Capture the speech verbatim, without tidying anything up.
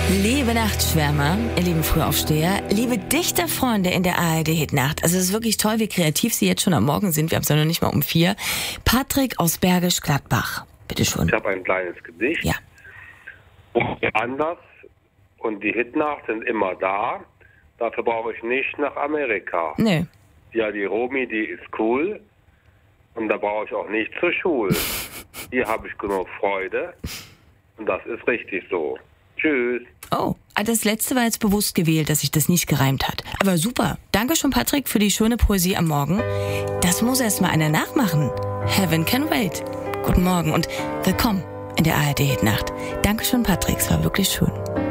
Liebe Nachtschwärmer, ihr lieben Frühaufsteher, liebe Dichterfreunde in der A R D-Hitnacht. Also es ist wirklich toll, wie kreativ Sie jetzt schon am Morgen sind. Wir haben es ja noch nicht mal um vier. Patrick aus Bergisch Gladbach, bitteschön. Ich habe ein kleines Gedicht. Ja. Anders und die Hitnacht sind immer da. Dafür brauche ich nicht nach Amerika. Nö. Ja, die Romy, die ist cool. Und da brauche ich auch nicht zur Schule. Hier habe ich genug Freude. Und das ist richtig so. Tschüss. Oh, das letzte war jetzt bewusst gewählt, dass sich das nicht gereimt hat. Aber super. Danke schon, Patrick, für die schöne Poesie am Morgen. Das muss erst mal einer nachmachen. Heaven can wait. Guten Morgen und willkommen in der A R D-Hitnacht. Dankeschön, Patrick. Es war wirklich schön.